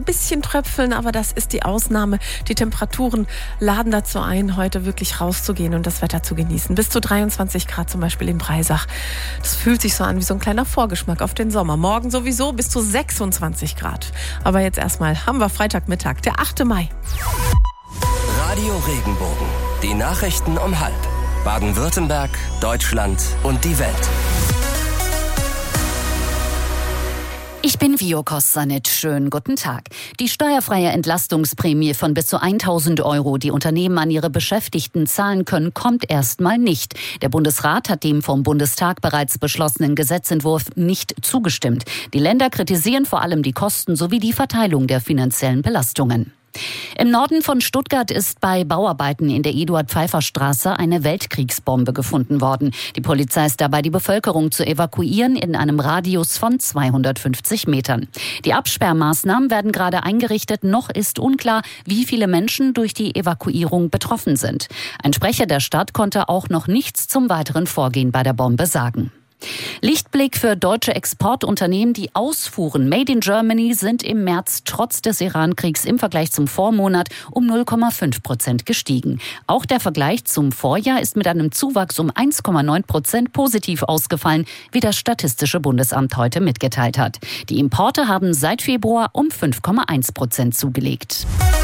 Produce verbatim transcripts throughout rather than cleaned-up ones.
bisschen tröpfeln, aber das ist die Ausnahme. Die Temperaturen laden dazu ein, heute wirklich rauszugehen und das Wetter zu genießen. Bis zu dreiundzwanzig Grad zum Beispiel in Breisach. Das fühlt sich so an wie so ein kleiner Vorgeschmack auf den Sommer. Morgen sowieso bis zu sechsundzwanzig Grad. Aber jetzt erstmal haben wir Freitagmittag, der achte Mai. Radio Regenbogen. Die Nachrichten um halb. Baden-Württemberg, Deutschland und die Welt. Ich bin Vio Kostanic. Schönen guten Tag. Die steuerfreie Entlastungsprämie von bis zu tausend Euro, die Unternehmen an ihre Beschäftigten zahlen können, kommt erstmal nicht. Der Bundesrat hat dem vom Bundestag bereits beschlossenen Gesetzentwurf nicht zugestimmt. Die Länder kritisieren vor allem die Kosten sowie die Verteilung der finanziellen Belastungen. Im Norden von Stuttgart ist bei Bauarbeiten in der Eduard-Pfeiffer-Straße eine Weltkriegsbombe gefunden worden. Die Polizei ist dabei, die Bevölkerung zu evakuieren in einem Radius von zweihundertfünfzig Metern. Die Absperrmaßnahmen werden gerade eingerichtet. Noch ist unklar, wie viele Menschen durch die Evakuierung betroffen sind. Ein Sprecher der Stadt konnte auch noch nichts zum weiteren Vorgehen bei der Bombe sagen. Lichtblick für deutsche Exportunternehmen. Die Ausfuhren Made in Germany sind im März trotz des Iran-Kriegs im Vergleich zum Vormonat um null Komma fünf Prozent gestiegen. Auch der Vergleich zum Vorjahr ist mit einem Zuwachs um eins Komma neun Prozent positiv ausgefallen, wie das Statistische Bundesamt heute mitgeteilt hat. Die Importe haben seit Februar um fünf Komma eins Prozent zugelegt.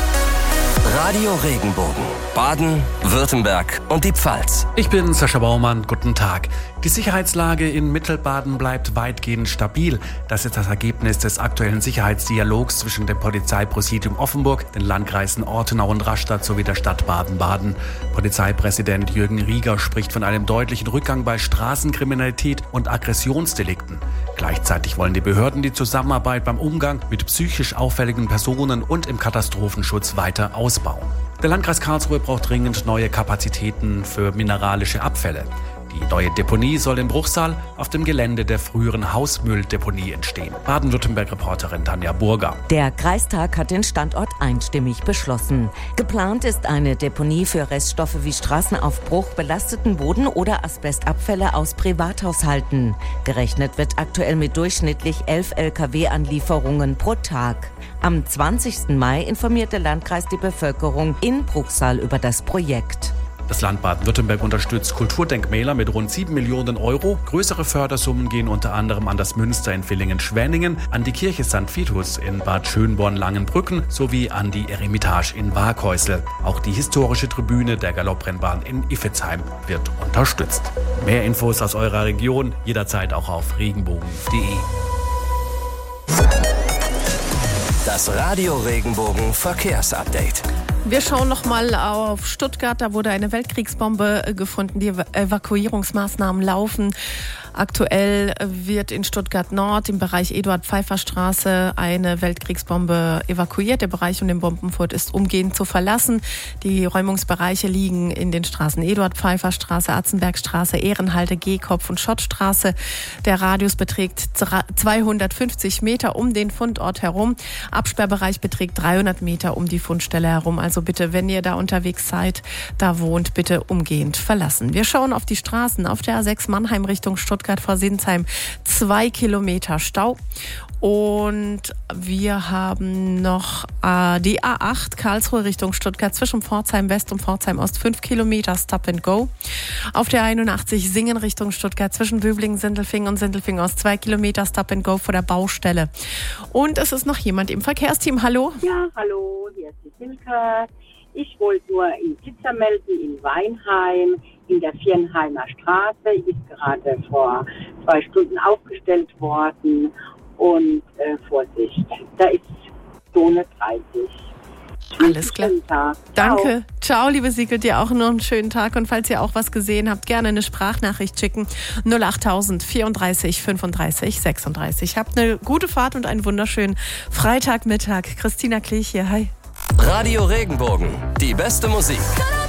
Radio Regenbogen. Baden, Württemberg und die Pfalz. Ich bin Sascha Baumann. Guten Tag. Die Sicherheitslage in Mittelbaden bleibt weitgehend stabil. Das ist das Ergebnis des aktuellen Sicherheitsdialogs zwischen dem Polizeipräsidium Offenburg, den Landkreisen Ortenau und Rastatt sowie der Stadt Baden-Baden. Polizeipräsident Jürgen Rieger spricht von einem deutlichen Rückgang bei Straßenkriminalität und Aggressionsdelikten. Gleichzeitig wollen die Behörden die Zusammenarbeit beim Umgang mit psychisch auffälligen Personen und im Katastrophenschutz weiter ausbauen. Der Landkreis Karlsruhe braucht dringend neue Kapazitäten für mineralische Abfälle. Die neue Deponie soll in Bruchsal auf dem Gelände der früheren Hausmülldeponie entstehen. Baden-Württemberg-Reporterin Tanja Burger. Der Kreistag hat den Standort einstimmig beschlossen. Geplant ist eine Deponie für Reststoffe wie Straßenaufbruch, belasteten Boden oder Asbestabfälle aus Privathaushalten. Gerechnet wird aktuell mit durchschnittlich elf L K W-Anlieferungen pro Tag. Am zwanzigsten Mai informiert der Landkreis die Bevölkerung in Bruchsal über das Projekt. Das Land Baden-Württemberg unterstützt Kulturdenkmäler mit rund sieben Millionen Euro. Größere Fördersummen gehen unter anderem an das Münster in Villingen-Schwenningen, an die Kirche Sankt Vitus in Bad Schönborn-Langenbrücken sowie an die Eremitage in Waaghäusel. Auch die historische Tribüne der Galopprennbahn in Iffezheim wird unterstützt. Mehr Infos aus eurer Region jederzeit auch auf regenbogen punkt de. Das Radio Regenbogen Verkehrsupdate. Wir schauen noch mal auf Stuttgart. Da wurde eine Weltkriegsbombe gefunden. Die Evakuierungsmaßnahmen laufen. Aktuell wird in Stuttgart Nord im Bereich Eduard-Pfeiffer-Straße eine Weltkriegsbombe evakuiert. Der Bereich um den Bombenfurt ist umgehend zu verlassen. Die Räumungsbereiche liegen in den Straßen Eduard-Pfeiffer-Straße, Atzenbergstraße, Ehrenhalte, Gehkopf und Schottstraße. Der Radius beträgt zweihundertfünfzig Meter um den Fundort herum. Absperrbereich beträgt dreihundert Meter um die Fundstelle herum. Also bitte, wenn ihr da unterwegs seid, da wohnt, bitte umgehend verlassen. Wir schauen auf die Straßen. Auf der A sechs Mannheim Richtung Stuttgart vor Sinsheim zwei Kilometer Stau. Und wir haben noch äh, die A acht Karlsruhe Richtung Stuttgart zwischen Pforzheim West und Pforzheim Ost fünf Kilometer Stop and Go. Auf der einundachtzig Singen Richtung Stuttgart zwischen Böblingen, Sindelfingen und Sindelfingen Ost zwei Kilometer Stop and Go vor der Baustelle. Und es ist noch jemand im Verkehrsteam. Hallo? Ja, hallo, hier ist die Silke. Ich wollte nur in Blitzer melden in Weinheim, in der Viernheimer Straße. Ist gerade vor zwei Stunden aufgestellt worden. Und äh, Vorsicht, da ist Zone dreißig. Alles klar. Tag. Danke. Ciao. Ciao, liebe Sigrid, dir auch noch einen schönen Tag. Und falls ihr auch was gesehen habt, gerne eine Sprachnachricht schicken. null achttausend vierunddreißig fünfunddreißig sechsunddreißig. Habt eine gute Fahrt und einen wunderschönen Freitagmittag. Christina Klich hier. Hi. Radio Regenbogen. Die beste Musik.